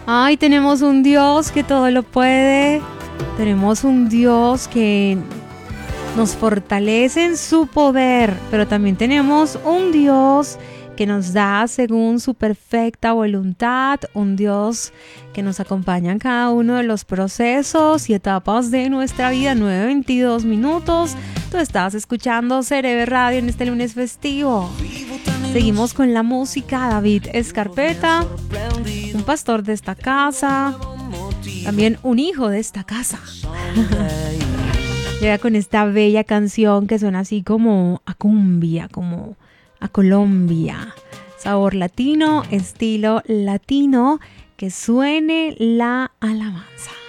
Ay, tenemos un Dios que todo lo puede. Tenemos un Dios que nos fortalece en su poder, pero también tenemos un Dios que nos da según su perfecta voluntad, un Dios que nos acompaña en cada uno de los procesos y etapas de nuestra vida. 9:22 minutos. Tú estás escuchando Cerebro Radio en este lunes festivo. Seguimos con la música. David Escarpeta, un pastor de esta casa, también un hijo de esta casa. Llega con esta bella canción que suena así como a cumbia, como a Colombia. Sabor latino, estilo latino, que suene la alabanza.